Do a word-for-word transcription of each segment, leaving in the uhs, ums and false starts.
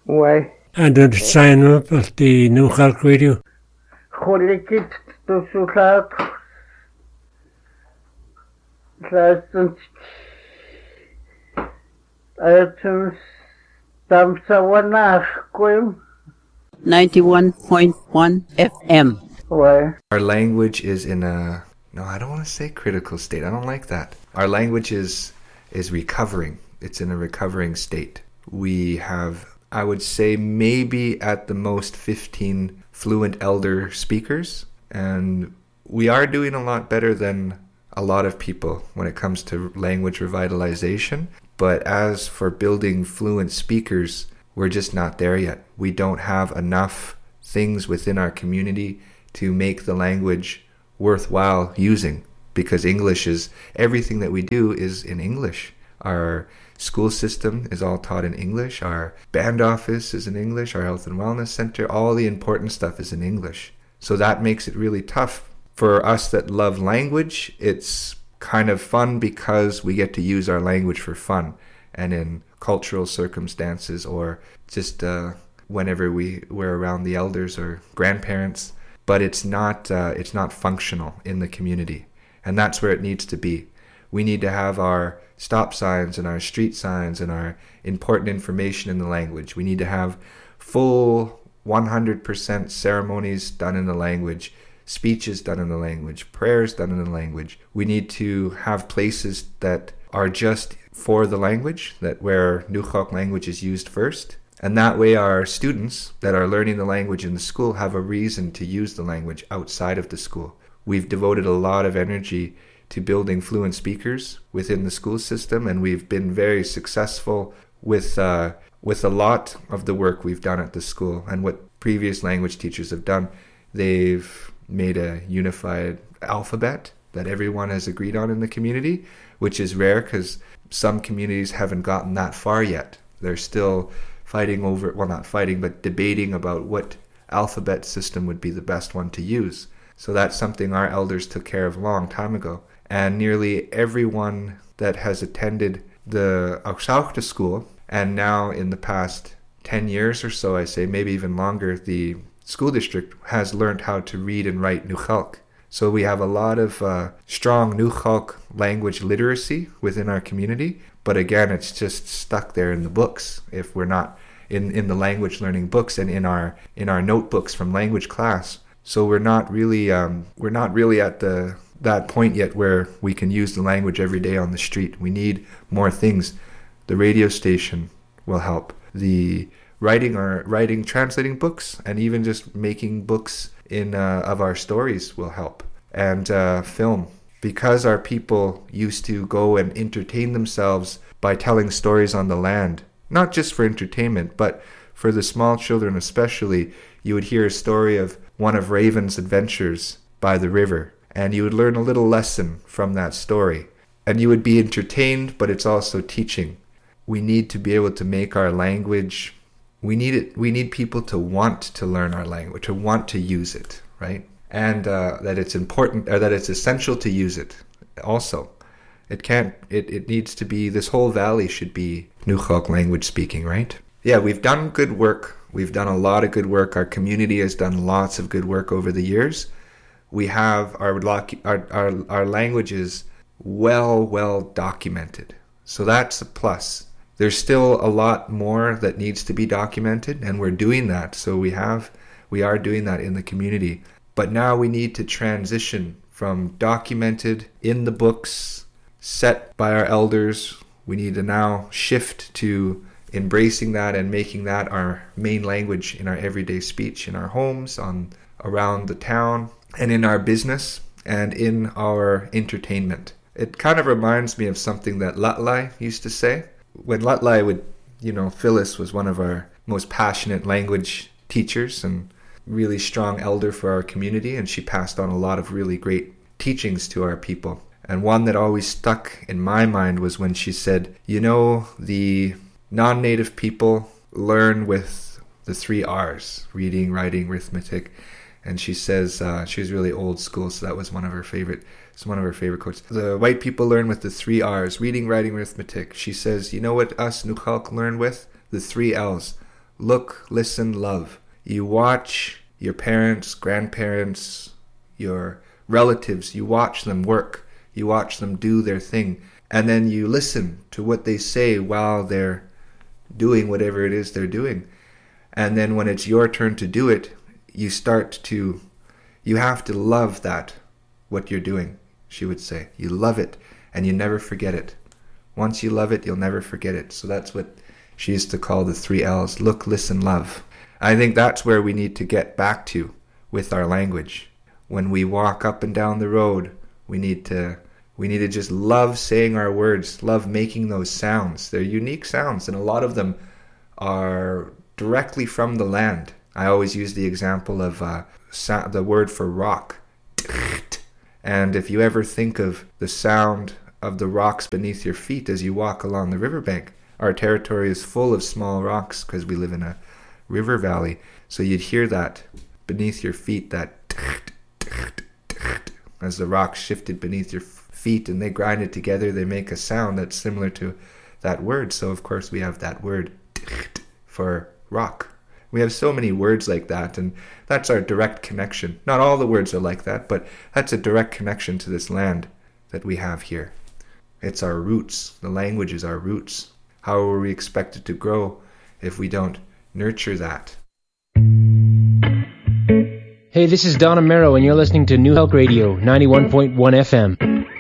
Ouais. And did sign up at the Newchalk Radio? Cholikit to sulat. Leistens. Items. Tamsawanach Quim. ninety-one point one F M. Ouais. Our language is in a, no, I don't want to say critical state. I don't like that. Our language is is recovering. It's in a recovering state. We have, I would say, maybe at the most fifteen fluent elder speakers, and we are doing a lot better than a lot of people when it comes to language revitalization. But as for building fluent speakers, we're just not there yet. We don't have enough things within our community to make the language worthwhile using, because English is, everything that we do is in English. Our school system is all taught in English. Our band office is in English. Our health and wellness center, all the important stuff is in English. So that makes it really tough. For us that love language, it's kind of fun because we get to use our language for fun and in cultural circumstances, or just uh, whenever we, we're around the elders or grandparents. But it's not uh, it's not functional in the community. And that's where it needs to be. We need to have our stop signs and our street signs and our important information in the language. We need to have full one hundred percent ceremonies done in the language, speeches done in the language, prayers done in the language. We need to have places that are just for the language, that where Nukhalk language is used first. And that way our students that are learning the language in the school have a reason to use the language outside of the school. We've devoted a lot of energy to building fluent speakers within the school system, and we've been very successful with uh, with a lot of the work we've done at the school and what previous language teachers have done. They've made a unified alphabet that everyone has agreed on in the community, which is rare because some communities haven't gotten that far yet. They're still fighting over, well, not fighting, but debating about what alphabet system would be the best one to use. So that's something our elders took care of a long time ago. And nearly everyone that has attended the Auxauchte school, and now in the past ten years or so, I say, maybe even longer, the school district has learned how to read and write Nukhalk. So we have a lot of uh, strong Nukhalk language literacy within our community. But again, it's just stuck there in the books. If we're not in, in the language learning books and in our in our notebooks from language class, so we're not really um, we're not really at the that point yet where we can use the language every day on the street. We need more things. The radio station will help. The writing or writing, translating books, and even just making books in uh, of our stories will help. And uh, film. Because our people used to go and entertain themselves by telling stories on the land, not just for entertainment, but for the small children especially, you would hear a story of one of Raven's adventures by the river, and you would learn a little lesson from that story. And you would be entertained, but it's also teaching. We need to be able to make our language, we need it. We need people to want to learn our language, to want to use it, right? And uh, that it's important, or that it's essential to use it also. It can't, it, it needs to be, this whole valley should be Nukhalk language speaking, right? Yeah, we've done good work. We've done a lot of good work. Our community has done lots of good work over the years. We have our, our, our, our languages well, well documented. So that's a plus. There's still a lot more that needs to be documented, and we're doing that. So we have, we are doing that in the community. But now we need to transition from documented in the books, set by our elders. We need to now shift to embracing that and making that our main language in our everyday speech, in our homes, on around the town, and in our business, and in our entertainment. It kind of reminds me of something that Latlai used to say. When Latlai would, you know, Phyllis was one of our most passionate language teachers and really strong elder for our community, and she passed on a lot of really great teachings to our people. And one that always stuck in my mind was when she said, you know, the non-native people learn with the three R's, reading, writing, arithmetic. And she says, uh, she was really old school, so that was one of her favorite, it's one of her favorite quotes. The white people learn with the three R's, reading, writing, arithmetic. She says, you know what us Nukhalk learn with? The three L's, Look, listen, love. You watch your parents, grandparents, your relatives, you watch them work, you watch them do their thing, and then you listen to what they say while they're doing whatever it is they're doing. And then when it's your turn to do it, you start to, you have to love that, what you're doing, she would say. You love it, and you never forget it. Once you love it, you'll never forget it. So that's what she used to call the three L's: look, listen, love. I think that's where we need to get back to with our language. When we walk up and down the road, we need to we need to just love saying our words, love making those sounds. They're unique sounds, and a lot of them are directly from the land. I always use the example of uh, sa- the word for rock. And if you ever think of the sound of the rocks beneath your feet as you walk along the riverbank, our territory is full of small rocks because we live in a river valley. So you'd hear that beneath your feet, that as the rocks shifted beneath your feet and they grind it together, they make a sound that's similar to that word. So of course we have that word for rock. We have so many words like that, and that's our direct connection. Not all the words are like that, but that's a direct connection to this land that we have here. It's our roots. The language is our roots. How are we expected to grow if we don't nurture that? Hey, this is Don Amero, and you're listening to New Help Radio, ninety-one point one F M.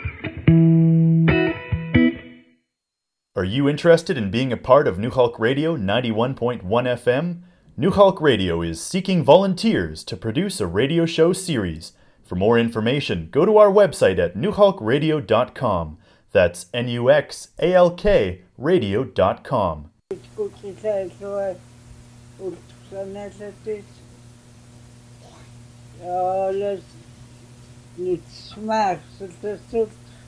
Are you interested in being a part of New Hulk Radio ninety-one point one F M? New Hulk Radio is seeking volunteers to produce a radio show series. For more information, go to our website at new hulk radio dot com. That's N U X A L K radio dot com. Alles niet smaak, het is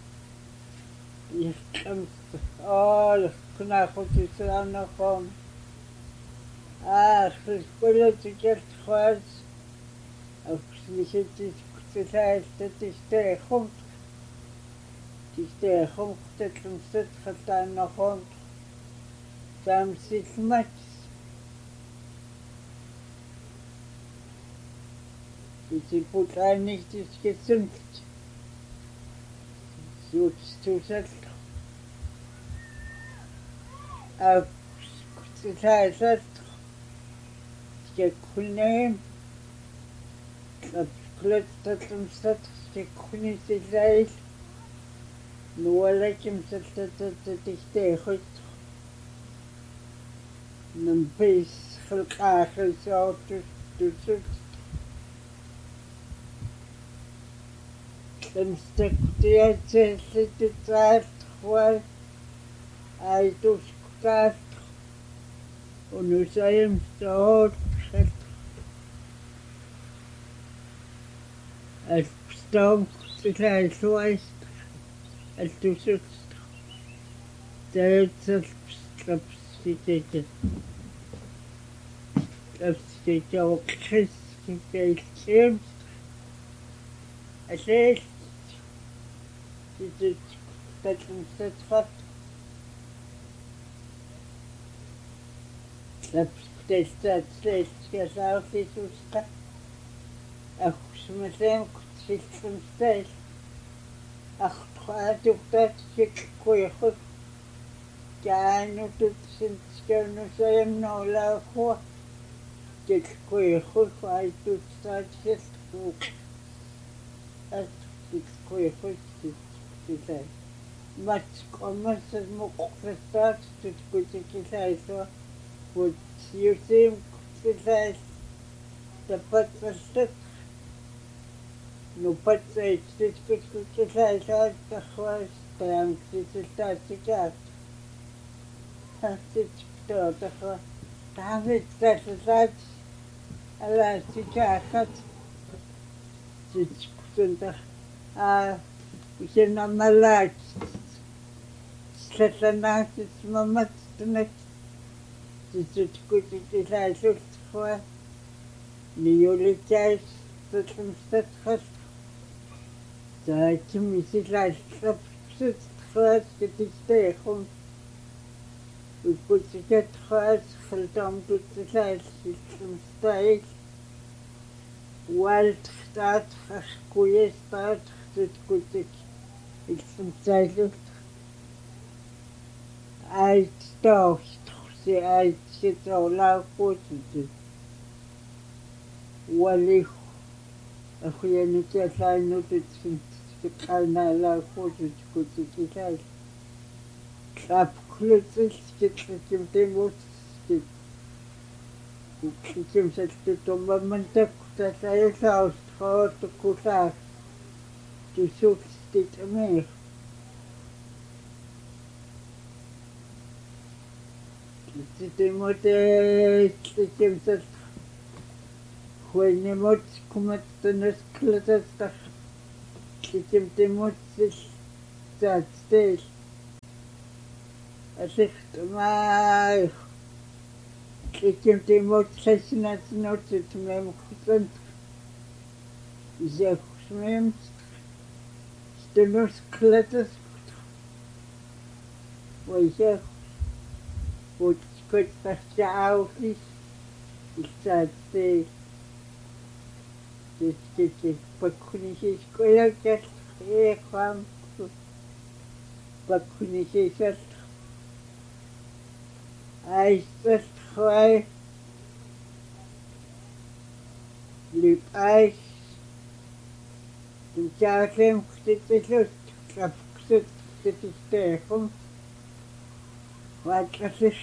je komt alles knachelt is aan de grond. Ah, het is te get kwaad. Of het is het is het is te goed. Het is te goed dat het zit gaat aan de grond. Dan zit met. Die put eigentlich das gesümpft. So zusätzlich. Auf das heißt, ich kann nehmen. Das Glötzt und das, ich kann nicht sein. Nur lecken, das ich denke. Ein bisschen Kachel, so, du suchst. Den stuk die zesde tijd gewoon hij doet kaart en nu zei hem zo het het stom het hij zo is het doet het dat het dat zit het dat zit ook christelijk het het is dit dat het gaat dat het dat het gezegd is ook ach soms dan zit soms tijd ach gaat ook dat ik koe goed ja nu dat zijn schermen zijn nou laag hoor ik koe goed hij doet dat het ook het ik koe goed Китай. Мать, коммерс, мог представить, что такое китайство. Вот, Юсим, Китай, да подпустит. Ну, подпустит, что Китай, да, такое, там, Китай, сейчас. А ты что, такое? Там ведь, так, а сейчас, как? Что-то, а... Je nam maar laat. Zet daarnaast het mama te net. Dus het goed is hij zoekt voor. Nu jullie thuis dat hem stad gaat. Dat je me ziet laat op zit gaat het is tegen. ukutsikatxaas xiltamtutsilais ilsumstail ualtxtaat xaxkuyestaat tutkutik ilsumstailut aitstauxtxsi aitsitsaulaakuututut ualih ahuyanutiallainutut siqqaanaalaakuutut kutikilai Klapklutsil skitlikim timut skit skitlikim saltutumamman takku tasayusaust xootukusaar tusukstit amir Titimute skitlikim sal huenimut kumattunas klatastar skitlikim timut sil saatstil Asicht mai Kikim timot sesnat notit mem kutant Zech mem Stimmus klettes Weise Wat skut pasja auflis Ich sagte Das geht Bakunishi skoyaket Ekwam Bakunishi sat Eistert chwai Lip eis Dwi'n jarlem chdyt y llwt Graf chdyt chdyt y stechwm Wad gallus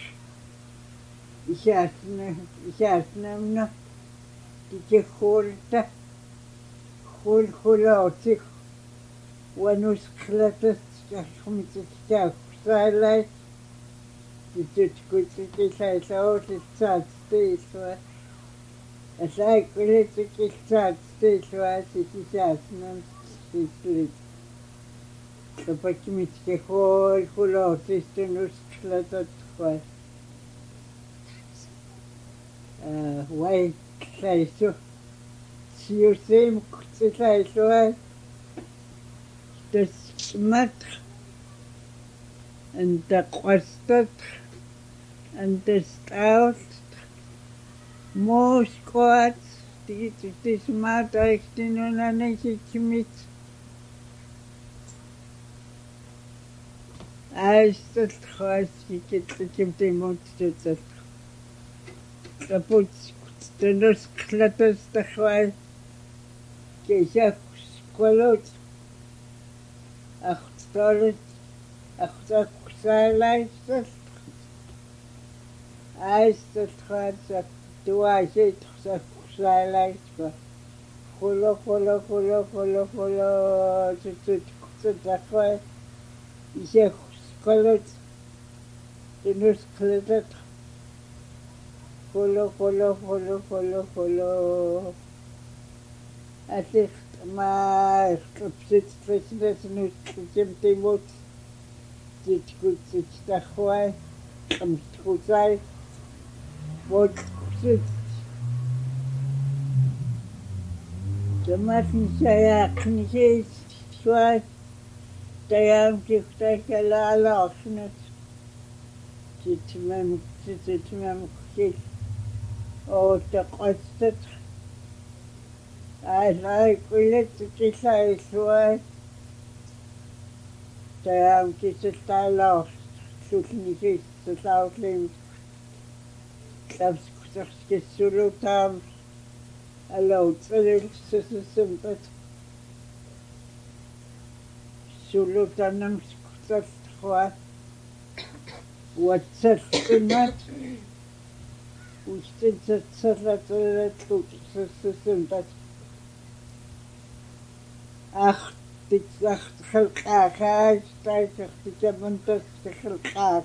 Isiasna mna Dyti chwrda Chwl chwlotich Wanws chlytas Gallwm i ddysgach Sailai Dit goed ik zei zo het staat steeds waar. En zij wil ik het staat steeds waar ze zelf nam steeds. Dat pak je met je hoor geloof is toen ons geluid dat was. Wij zei zo. Zie je zeem ze zei zo. Dus met en dat was dat. En de straat, Moskwa, die is maar echt in een netje met. Hij is het gras, ik heb die mond zitten. Kapot, de nos klatters te gaan. Ik heb squalot. Ach, stolet. Ach, dat zij lijst. Eistert gaat ze doa zit ze zij go. Holo holo holo holo holo zit zit zit daar. Je zegt skolot. De nus klettert. Holo holo holo holo holo. Het ligt maar op zit tussen de nus zit die moet. Zit goed zit daar gewoon. Om goed zijn. Wat zit? De mensen zeggen niet eens zwaar. Daarom zegt dat je la la net. Zit met zit zit met zit. Oh, dat kost het. Hij zei, wil het het is zwaar. Daarom zit het daar la. Zoek niet eens te zout leven. Zelfs gezegd solo tam, allo, twee zussen simpel. Solo tam nam gezegd gewoon. Wat zegt u net? Hoe zit het zo dat het goed zussen simpel? Ach, dit zegt gelkaag, hij zegt ik heb een beste gelkaag.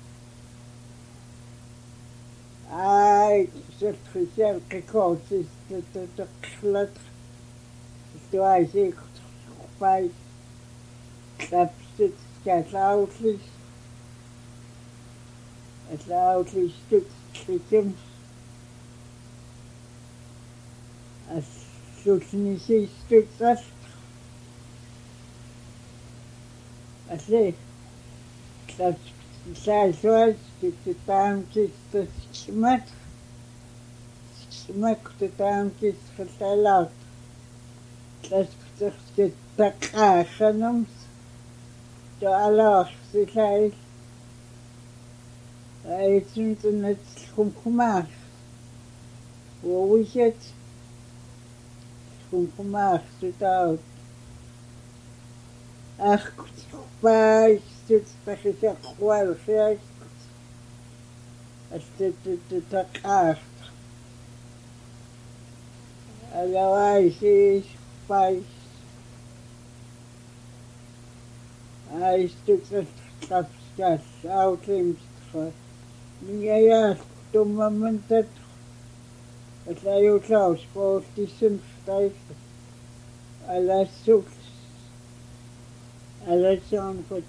Ai, zegt gezegd, gekocht is dat het glad. Dus hij zegt, bij dat zit het oudlies. Het oudlies stuk schikken. Als het niet is stuk dat. Als hij dat Saisuas kitaam kista smat smak kitaam kista salat tlaskut taqaaxanum toalaaq silai aitum tunat kumkumar wowishet kumkumar tutaut ach bai sit pakisha kwal fias astet taqaax alawai si bai ai stuk kapskas outlims Mia tumamentet het lei jou klaus voor die sin stijf alla zoekt alla zo'n goed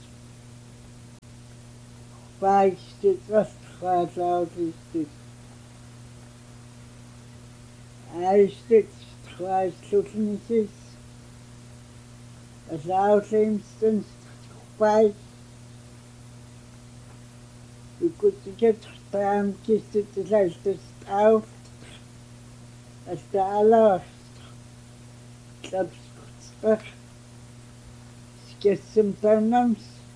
vijf stuk was gaat uit is dit hij stuk gaat zoeken is het outlimsten vijf ik kon het staan kist het lijst uit als de aller klapskutsper skessem tanams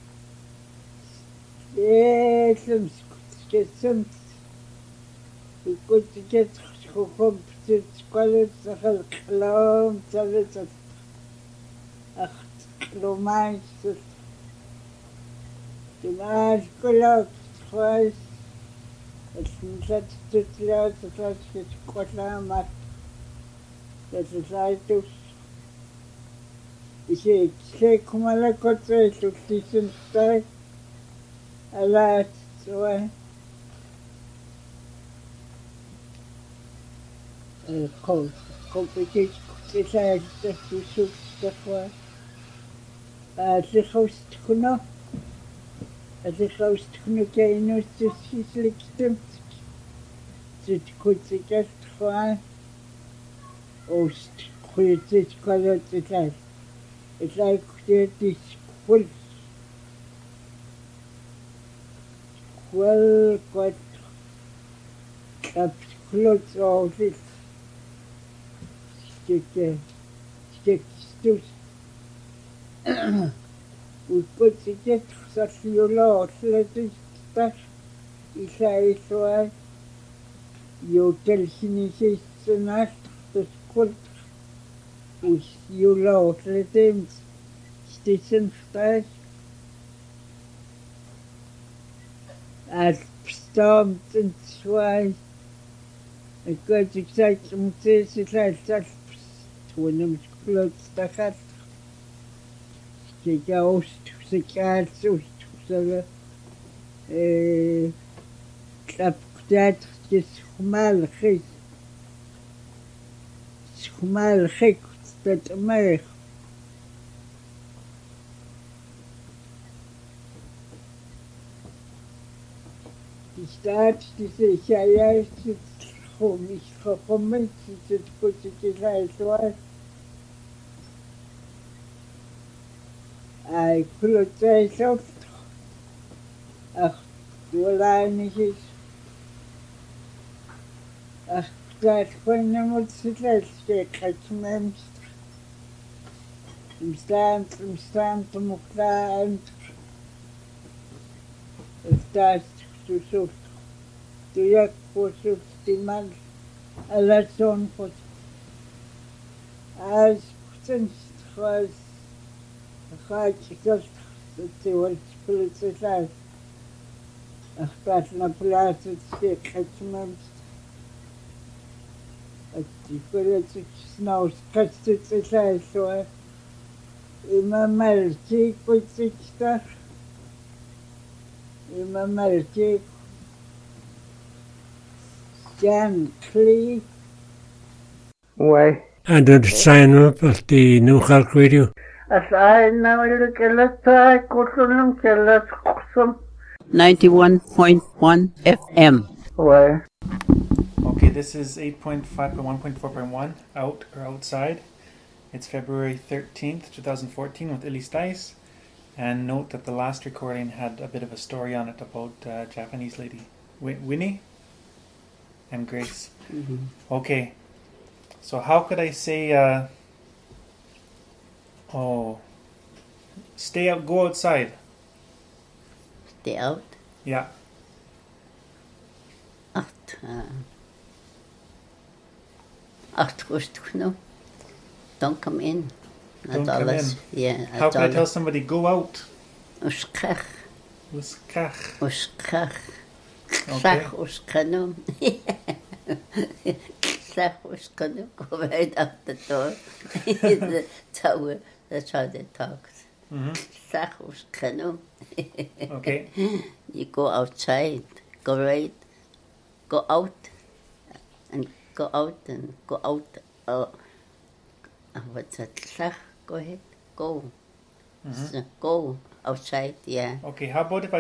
skessem skessem ik kon het gewoon het kwalet zal klaam zal het acht klomaais de maas kolak was het niet te laat dat het kwatla maar dat is uit dus ik zeg maar lekker twee tot die zijn tijd laat zo eh goed competitie het is dat je zoekt dat was het is goed genoeg het is goed genoeg in ons systeem het goed het gewoon oost goed het kan het zijn het lijkt het is goed wel wat het klopt al dit stukje stukje hoe goed het dat je laat het is dat ik zei zo je telkens is naast het kort hoe je laat het is steeds een stijl als bestaat een zwaai ik weet ik zei om te zeggen dat toen hem klopt dat gaat ik oost ik had zo zo eh klap dat is mal gek mal gek dat maar die staat die zegt ja juist het gewoon niet gekomen het goed het is zo I could say so. Ach, du allein nicht ist. Ach, das von der Mutter steht als Mensch. Im Stand, im Stand, im Stand. Das du suchst. Du ja, wo suchst die Mann. Alles so ein Gott. Alles sind was. Gaat je kast, dat je wordt politie uit. Ach, plaats naar plaats, het steekt het mens. Het die politie snel kast het uit zo. Ima melkje, goed ik daar. Ima melkje. Jan Klee. Why? And then sign up at the New Hulk Radio. ninety-one point one F M. Where? Okay, this is eight point five point one point four point one, Out or Outside. It's February thirteenth, twenty fourteen with Ellie Stice. And note that the last recording had a bit of a story on it about uh, Japanese lady. Win- Winnie and Grace. Mm-hmm. Okay. So how could I say, uh, oh, stay out, go outside. Stay out. Yeah. Acht. Uh, acht rustig nu. Don't come in. Don't come in. Yeah. How can I tell somebody, go out? Uskach. Uskach. Uskach. Okay. Sach uskanu. Sach uskanu. Go right out the door. That's how, that's how they talk. Mm-hmm. Sach uskanu. Okay. You go outside. Go right. Go out. And go out and go out. Uh, what's that? Sach. Go ahead. Go. Mm-hmm. So go outside. Yeah. Okay, how about if I